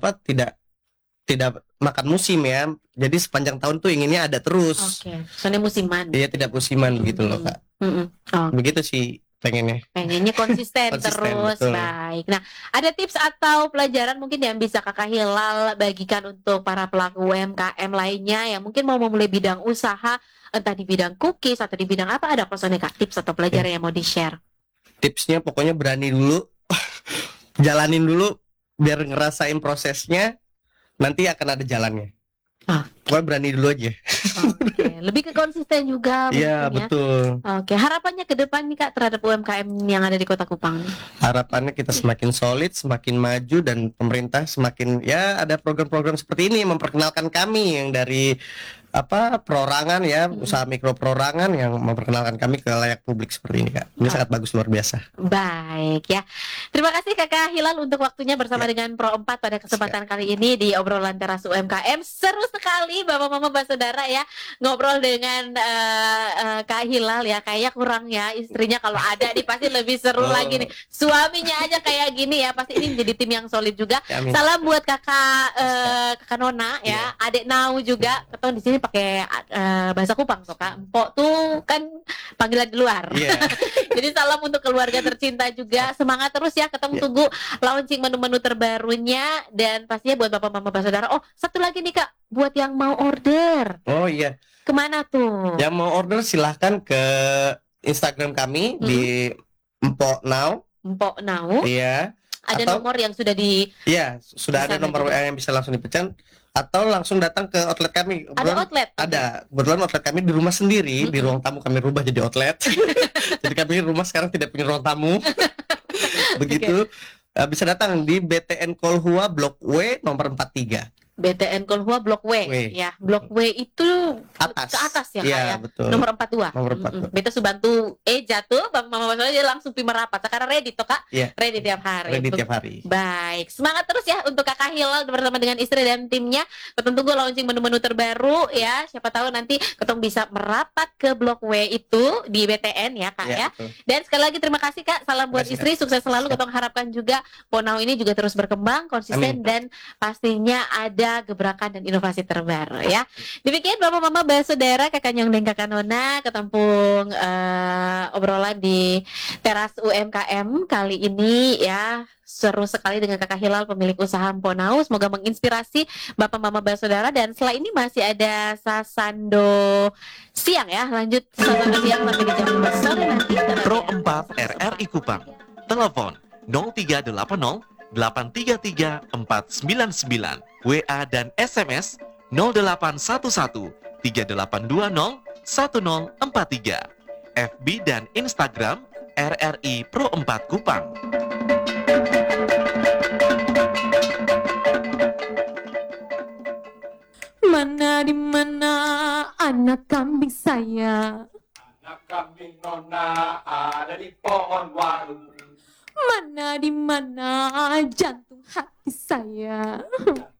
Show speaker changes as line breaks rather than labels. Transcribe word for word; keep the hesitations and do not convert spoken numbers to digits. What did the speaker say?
apa tidak tidak makan musim ya. Jadi sepanjang tahun tuh inginnya ada terus.
Oke, soalnya musiman.
Iya, tidak musiman gitu loh,
Mm-mm.
Kak.
Mm-mm. Oh,
Begitu sih pengennya.
pengennya konsisten,
Konsisten,
terus.
betul.
Baik. Nah, ada tips atau pelajaran mungkin yang bisa Kakak Hilal bagikan untuk para pelaku U M K M lainnya yang mungkin mau memulai bidang usaha, entah di bidang cookies atau di bidang apa, ada kosongnya Kak, tips atau pelajaran yang mau di-share?
Tipsnya pokoknya berani dulu, jalanin dulu biar ngerasain prosesnya, nanti akan ada jalannya.
Ah.
Pokoknya berani dulu aja.
Oke, lebih ke konsisten juga
Iya,
mungkin ya.
betul.
Oke, harapannya ke depan nih Kak terhadap U M K M yang ada di Kota Kupang nih.
Harapannya kita semakin solid, semakin maju, dan pemerintah semakin ya ada program-program seperti ini memperkenalkan kami yang dari apa perorangan ya,
Mm-mm.
usaha mikro perorangan yang memperkenalkan kami ke layak publik seperti ini, Kak. Ini
Oh.
sangat bagus, luar biasa.
Baik ya. Terima kasih Kakak Hilal untuk waktunya bersama
Ya.
dengan Pro empat pada kesempatan kali ini di obrolan teras U M K M. Seru sekali Bapak Mama Mbak Saudara ya ngobrol dengan uh, uh, Kak Hilal ya. Kayaknya kurang ya istrinya, kalau ada nih pasti lebih seru
Oh.
lagi nih. Suaminya aja kayak gini ya, pasti ini menjadi tim yang solid juga.
Ya, amin.
Salam buat Kakak uh, Kakak Nona ya, Adik Nau juga. Ketemu di sini pakai uh, bahasa Kupang tuh Kak. Empok tuh kan panggilan di luar.
Iya.
Jadi salam untuk keluarga tercinta juga. Semangat terus ya. Ketemu
Ya.
tunggu launching menu-menu terbarunya. Dan pastinya buat Bapak Mama Bapak Saudara. Oh, satu lagi nih Kak, buat yang mau order,
Oh iya.
kemana tuh?
Yang mau order silahkan ke Instagram kami
Mm-mm.
di Empok Now.
Empok Nau.
Iya.
Ada
Atau-
nomor yang sudah di
Iya, sudah
Bisa
ada nomor
juga.
W A yang bisa langsung dipesan atau langsung datang ke outlet kami.
ada
Kebetulan
outlet.
ada. Kebetulan outlet kami di rumah sendiri, di
Mm-mm.
ruang tamu kami rubah jadi outlet. Jadi kami rumah sekarang tidak punya ruang tamu. Begitu. Eh, bisa datang di B T N Kolhua Blok W nomor empat puluh tiga.
B T N Kolhua Blok W.
W.
Ya, Blok W itu
Atas.
ke atas ya Kak
Iya,
ya.
betul.
Nomor empat puluh dua.
Nomor empat puluh dua.
Mm-mm. Beta Subantu eh jatuh, Bapak Mama Bapak Saudara dia langsung pi merapat. Sekarang ready toh Kak?
Iya.
Ready tiap hari.
Ready tiap hari.
Baik, semangat terus ya untuk Kakak Hilal bersama dengan istri dan timnya. Ketemu tunggu launching menu-menu terbaru ya. Siapa tahu nanti ketemu bisa merapat ke Blok W itu di B T N ya Kak ya.
Iya, betul.
Dan sekali lagi terima kasih Kak. Salam buat
Terima kasih,
istri, sukses selalu.
Siap.
Ketemu harapkan juga Ponau ini juga terus berkembang, konsisten
Amin.
dan pastinya ada gebrakan dan inovasi terbaru ya. Demikian Bapak Mama Bapak Saudara, Kakak Nyong dan Kakak Nona ketempung eh, obrolan di teras U M K M kali ini ya. Seru sekali dengan Kakak Hilal, pemilik usaha Ponau. Semoga menginspirasi Bapak Mama Bapak Saudara. Dan setelah ini masih ada Sasando siang ya. Lanjut Sasando siang sampai di jam dua sore nanti.
Pro empat R R I Kupang. Telepon nol tiga delapan nol delapan tiga tiga empat sembilan sembilan. W A dan S M S nol delapan satu satu tiga delapan dua nol satu nol empat tiga. F B dan Instagram R R I Pro empat Kupang.
Mana di mana anak kambing saya?
Anak kambing nona ada di pohon waru.
Mana di mana jantung hati saya?